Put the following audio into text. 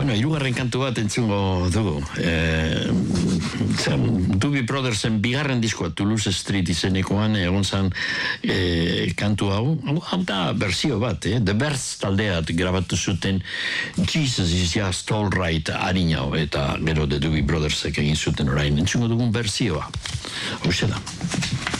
Bueno, hirugarren kantu bat entzungo dugu. Doobie Brothersen bigarren diskoa, Toulouse Street izenekoan, egon zan kantu hau da berzio bat, The Birds taldeat grabatu zuten Jesus is just all right harina hau, eta gero The Doobie Brothersek egin zuten orain entzungo dugun berzioa. Hau da.